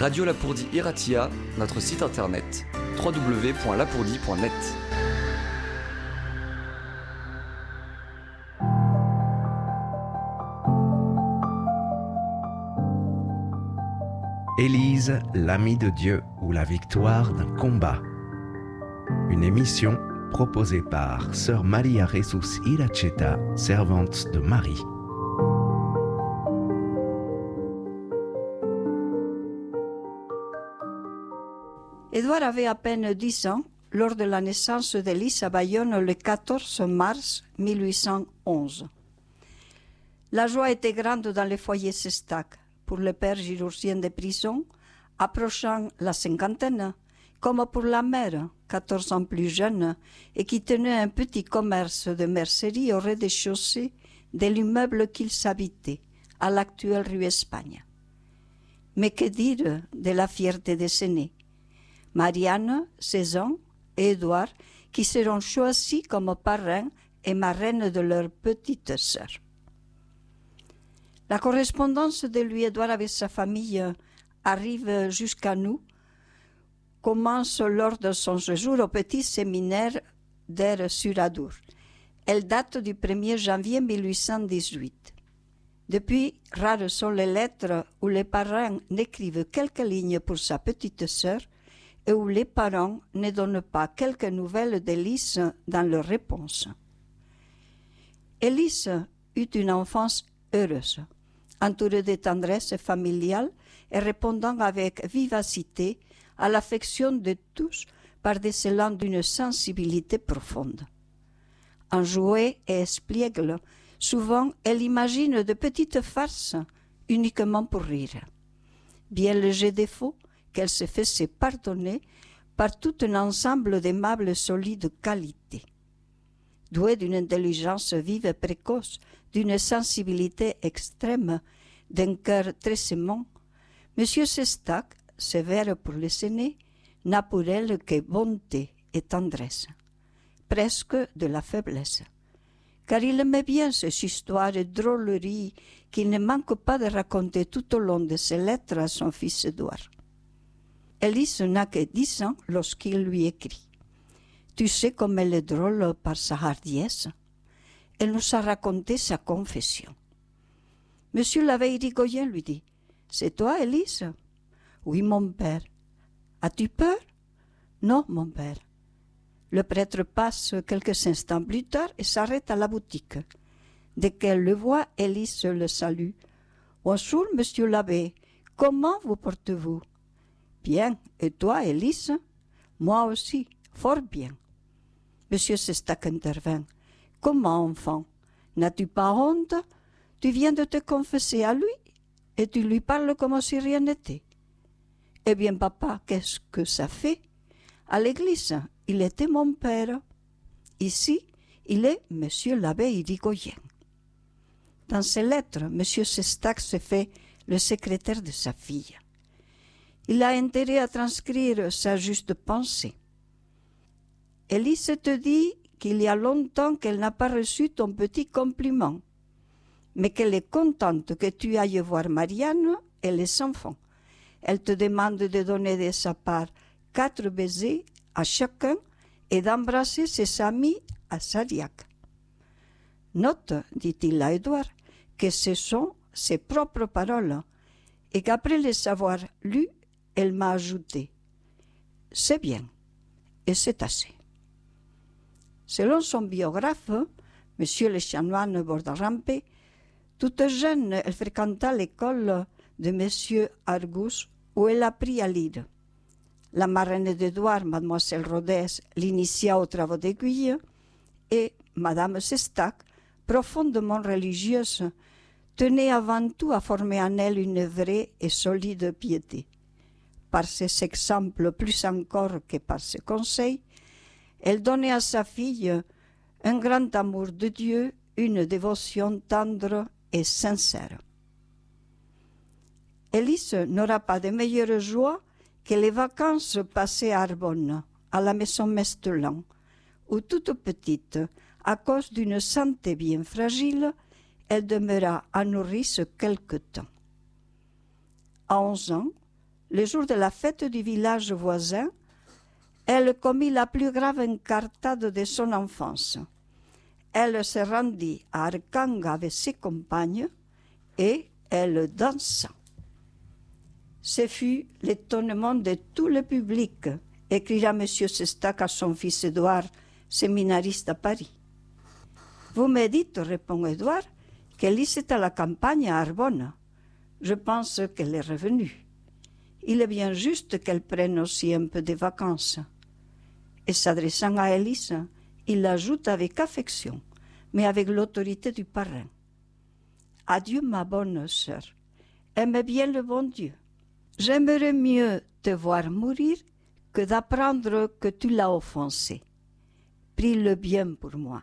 Radio Lapourdie Iratia, notre site internet www.lapourdie.net. Élise, l'amie de Dieu ou la victoire d'un combat. Une émission proposée par Sœur Maria Jesus Iracheta, servante de Marie. Édouard avait à peine 10 ans lors de la naissance d'Élise à Bayonne le 14 mars 1811. La joie était grande dans le foyer Sestac pour le père chirurgien de prison, approchant la cinquantaine, comme pour la mère, 14 ans plus jeune, et qui tenait un petit commerce de mercerie au rez-de-chaussée de l'immeuble qu'ils habitaient, à l'actuelle rue Espagne. Mais que dire de la fierté des aînés? Marianne, 16 ans, et Édouard, qui seront choisis comme parrains et marraines de leur petite sœur. La correspondance de Louis-Édouard avec sa famille arrive jusqu'à nous, commence lors de son séjour au petit séminaire d'Aire-sur-Adour. Elle date du 1er janvier 1818. Depuis, rares sont les lettres où les parents n'écrivent quelques lignes pour sa petite sœur et où les parents ne donnent pas quelques nouvelles d'Élise dans leurs réponses. Élise eut une enfance heureuse, entourée de tendresse familiale et répondant avec vivacité à l'affection de tous par des élans d'une sensibilité profonde. Enjouée et espiègle, souvent elle imagine de petites farces uniquement pour rire. Bien léger défaut, qu'elle se faisait pardonner par tout un ensemble d'aimables solides qualités. Douée d'une intelligence vive et précoce, d'une sensibilité extrême, d'un cœur très aimant, M. Sestac, sévère pour les aînés, n'a pour elle que bonté et tendresse, presque de la faiblesse, car il aimait bien ces histoires et drôleries qu'il ne manque pas de raconter tout au long de ses lettres à son fils Édouard. Élise n'a que 10 ans lorsqu'il lui écrit. Tu sais comme elle est drôle par sa hardiesse. Elle nous a raconté sa confession. Monsieur l'abbé Irigoyen lui dit, c'est toi, Élise? Oui, mon père. As-tu peur? Non, mon père. Le prêtre passe quelques instants plus tard et s'arrête à la boutique. Dès qu'elle le voit, Élise le salue. Bonjour, monsieur l'abbé. Comment vous portez-vous? Bien. Et toi, Élise? Moi aussi, fort bien. Monsieur Sestac intervint. Comment, enfant? N'as-tu pas honte? Tu viens de te confesser à lui et tu lui parles comme si rien n'était. Eh bien, papa, qu'est-ce que ça fait? À l'église, il était mon père. Ici, il est monsieur l'abbé Irigoyen. Dans ses lettres, monsieur Sestac se fait le secrétaire de sa fille. Il a intérêt à transcrire sa juste pensée. Élise te dit qu'il y a longtemps qu'elle n'a pas reçu ton petit compliment, mais qu'elle est contente que tu ailles voir Marianne et les enfants. Elle te demande de donner de sa part 4 baisers à chacun et d'embrasser ses amis à Sariac. Note, dit-il à Édouard, que ce sont ses propres paroles et qu'après les avoir lues, elle m'a ajouté « C'est bien et c'est assez ». Selon son biographe, M. le chanoine Bordarampé, toute jeune, elle fréquenta l'école de M. Argus où elle apprit à lire. La marraine d'Édouard, Mademoiselle Rodez, l'initia aux travaux d'aiguille et Madame Sestac, profondément religieuse, tenait avant tout à former en elle une vraie et solide piété. Par ses exemples plus encore que par ses conseils, elle donnait à sa fille un grand amour de Dieu, une dévotion tendre et sincère. Élise n'aura pas de meilleure joie que les vacances passées à Arbonne, à la maison Mestelan, où toute petite, à cause d'une santé bien fragile, elle demeura à Nourrice quelque temps. À 11 ans, le jour de la fête du village voisin, elle commit la plus grave incartade de son enfance. Elle se rendit à Arkanga avec ses compagnes et elle dansa. Ce fut l'étonnement de tout le public, écrira M. Sestak à son fils Édouard, séminariste à Paris. Vous me dites, répond Édouard, qu'Élise est à la campagne à Arbonne. Je pense qu'elle est revenue. Il est bien juste qu'elle prenne aussi un peu de vacances. Et s'adressant à Élise, il l'ajoute avec affection, mais avec l'autorité du parrain. Adieu, ma bonne sœur. Aime bien le bon Dieu. J'aimerais mieux te voir mourir que d'apprendre que tu l'as offensé. Prie le bien pour moi.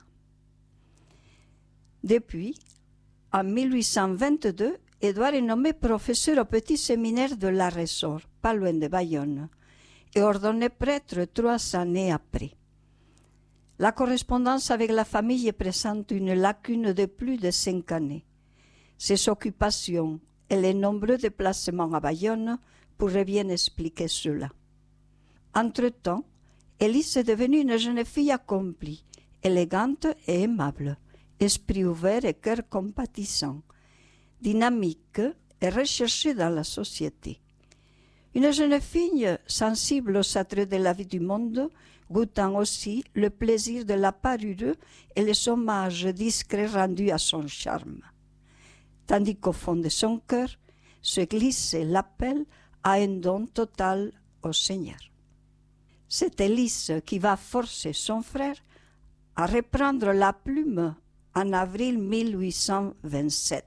Depuis, en 1822, Édouard est nommé professeur au petit séminaire de la Ressort, pas loin de Bayonne, et ordonné prêtre 3 années après. La correspondance avec la famille présente une lacune de plus de 5 années. Ses occupations et les nombreux déplacements à Bayonne pourraient bien expliquer cela. Entre-temps, Élise est devenue une jeune fille accomplie, élégante et aimable, esprit ouvert et cœur compatissant, dynamique et recherchée dans la société. Une jeune fille sensible aux attraits de la vie du monde, goûtant aussi le plaisir de la parure et les hommages discrets rendus à son charme. Tandis qu'au fond de son cœur se glissait l'appel à un don total au Seigneur. C'est Élise qui va forcer son frère à reprendre la plume en avril 1827.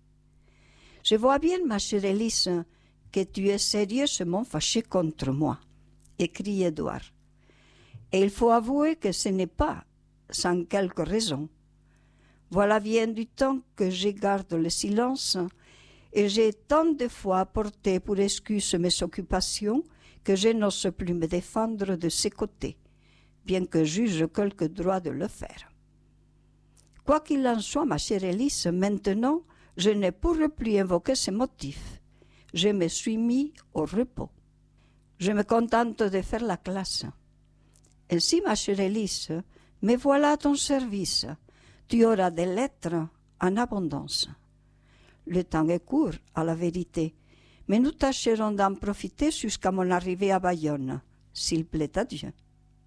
« Je vois bien, ma chère Élise, que tu es sérieusement fâchée contre moi, » écrit Édouard. Et il faut avouer que ce n'est pas sans quelque raison. Voilà bien du temps que je garde le silence et j'ai tant de fois apporté pour excuse mes occupations que je n'ose plus me défendre de ses côtés, bien que juge quelque droit de le faire. Quoi qu'il en soit, ma chère Élise, maintenant, je ne pourrai plus invoquer ces motifs. Je me suis mis au repos. Je me contente de faire la classe. Ainsi, ma chère Élise, me voilà à ton service. Tu auras des lettres en abondance. Le temps est court, à la vérité, mais nous tâcherons d'en profiter jusqu'à mon arrivée à Bayonne, s'il plaît à Dieu.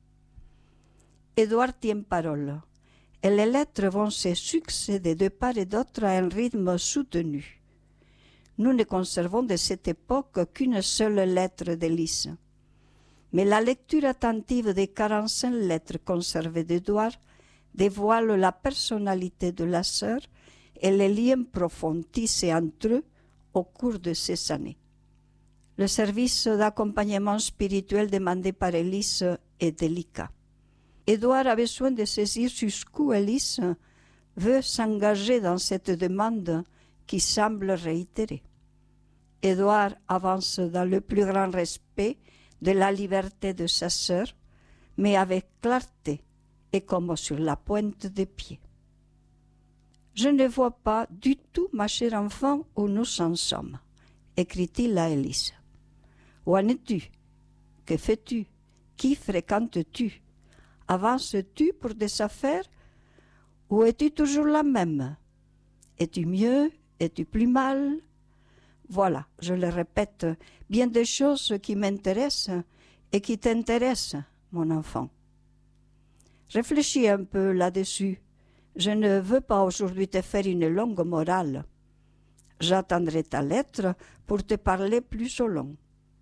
Édouard tient parole, et les lettres vont se succéder de part et d'autre à un rythme soutenu. Nous ne conservons de cette époque qu'une seule lettre d'Élise. Mais la lecture attentive des 45 lettres conservées d'Édouard dévoile la personnalité de la sœur et les liens profonds tissés entre eux au cours de ces années. Le service d'accompagnement spirituel demandé par Élise est délicat. Édouard a besoin de saisir jusqu'où Élise veut s'engager dans cette demande qui semble réitérée. Édouard avance dans le plus grand respect de la liberté de sa sœur, mais avec clarté et comme sur la pointe des pieds. Je ne vois pas du tout, ma chère enfant, où nous en sommes, écrit-il à Élise. Où en es-tu? Que fais-tu? Qui fréquentes-tu? Avances-tu pour des affaires? Ou es-tu toujours la même? Es-tu mieux? Es-tu plus mal? Voilà, je le répète, bien des choses qui m'intéressent et qui t'intéressent, mon enfant. Réfléchis un peu là-dessus. Je ne veux pas aujourd'hui te faire une longue morale. J'attendrai ta lettre pour te parler plus au long.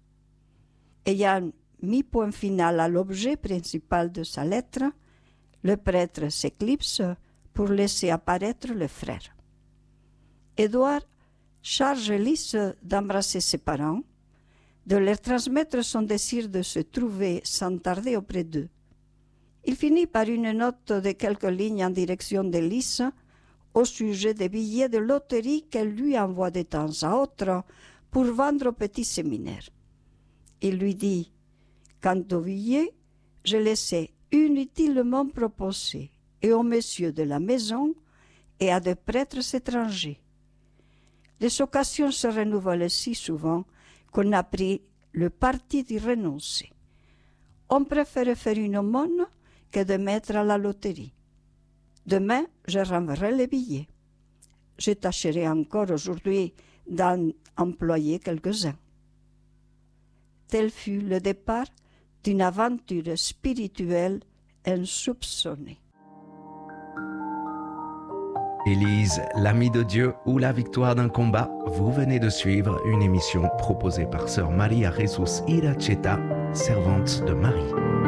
Ayant mis point final à l'objet principal de sa lettre, le prêtre s'éclipse pour laisser apparaître le frère. Édouard charge Élise d'embrasser ses parents, de leur transmettre son désir de se trouver sans tarder auprès d'eux. Il finit par une note de quelques lignes en direction d'Élise au sujet des billets de loterie qu'elle lui envoie de temps à autre pour vendre au petit séminaire. Il lui dit « Quant aux billets, je les ai inutilement proposés et aux messieurs de la maison et à des prêtres étrangers. Les occasions se renouvellent si souvent qu'on a pris le parti d'y renoncer. On préfère faire une aumône que de mettre à la loterie. Demain, je renverrai les billets. Je tâcherai encore aujourd'hui d'en employer quelques-uns. Tel fut le départ d'une aventure spirituelle insoupçonnée. Élise, l'ami de Dieu ou la victoire d'un combat, vous venez de suivre une émission proposée par Sœur Maria Jesus Iracheta, servante de Marie.